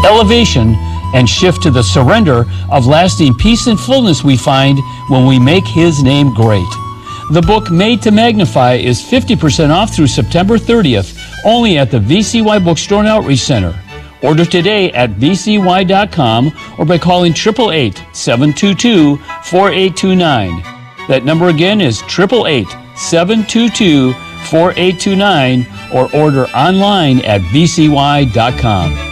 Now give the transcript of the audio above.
elevation and shift to the surrender of lasting peace and fullness we find when we make His name great. The book Made to Magnify is 50% off through September 30th, only at the VCY Bookstore and Outreach Center. Order today at vcy.com or by calling 888-722-4829. That number again is 888-722-4829 or order online at vcy.com.